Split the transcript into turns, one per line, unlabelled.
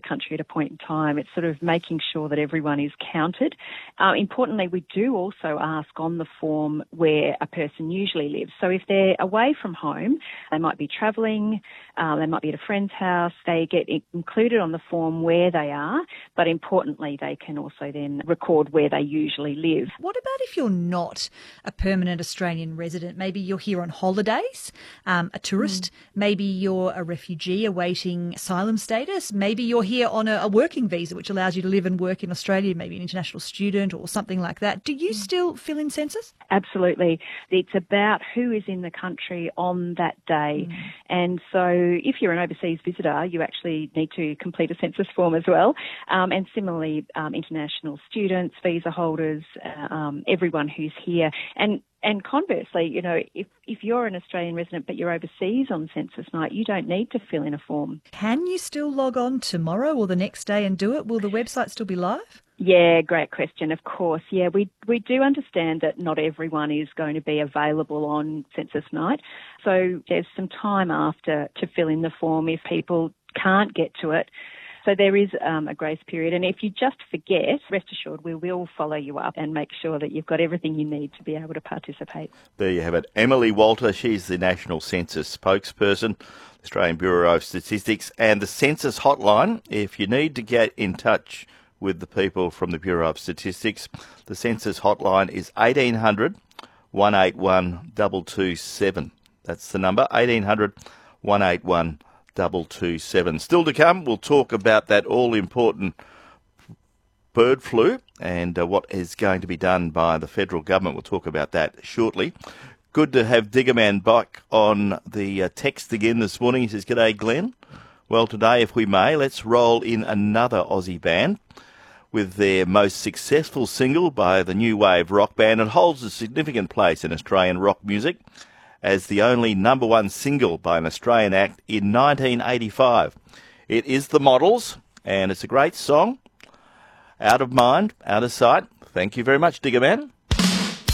country at a point in time. It's sort of making sure that everyone is counted. Importantly, we do also ask on the form where a person usually lives. So if they're away from home, they might be travelling, they might be at a friend's house, they get included on the form where they are, but importantly, they can also then record where they usually live.
What about if you're not a permanent Australian resident? Maybe you're here on holidays, a tourist, maybe you're a refugee awaiting asylum status, maybe you're here on a working visa which allows you to live and work in Australia, maybe an international student or something like that. Do you still fill in census?
Absolutely. It's about who is in the country on that day. And so if you're an overseas visitor, you actually need to complete a census form as well. And similarly, international students, visa holders, everyone who's here. And conversely, you know, if you're an Australian resident but you're overseas on census night, you don't need to fill in a form.
Can you still log on tomorrow or the next day and do it? Will the website still be live?
Yeah, great question, of course. Yeah, we do understand that not everyone is going to be available on census night. So there's some time after to fill in the form if people can't get to it. So there is a grace period. And if you just forget, rest assured we will follow you up and make sure that you've got everything you need to be able to participate.
There you have it. Emily Walter, she's the National Census spokesperson, Australian Bureau of Statistics, and the Census Hotline. If you need to get in touch with the people from the Bureau of Statistics, the Census Hotline is 1800 181 227. That's the number, 1800 181 227. Still to come, we'll talk about that all-important bird flu and what is going to be done by the federal government. We'll talk about that shortly. Good to have Diggerman back on the text again this morning. He says, "G'day, Glenn. Well, today, if we may, let's roll in another Aussie band with their most successful single by the new wave rock band. It holds a significant place in Australian rock music as the only number one single by an Australian act in 1985. It is The Models, and it's a great song. Out of mind, out of sight. Thank you very much, Diggerman."